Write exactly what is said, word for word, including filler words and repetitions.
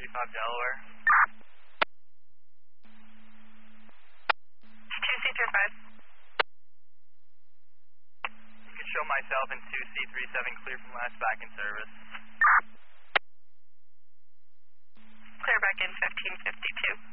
thirty-five Delaware. two C thirty-five. You can show myself and two C thirty-seven clear from last back in service. Clear back in fifteen fifty-two.